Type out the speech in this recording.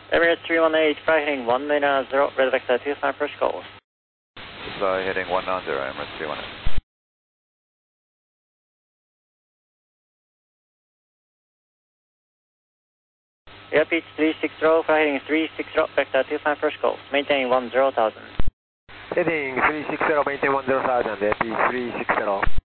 Emirates 318, fly heading 190, red vector 25, first call. Fly heading 190, Emirates 318. Airpeach 360, fly heading 360, vector 25, first call. Maintain 10,000. Heading 360, maintain 10,000, Airpeach 360.